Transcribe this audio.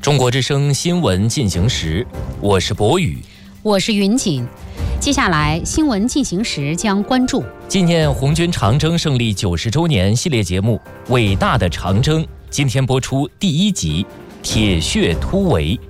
中国之声新闻进行时，我是博宇， 我是云锦。接下来新闻进行时将关注纪念红军长征胜利90周年系列节目《伟大的长征》，今天播出第1集《铁血突围》。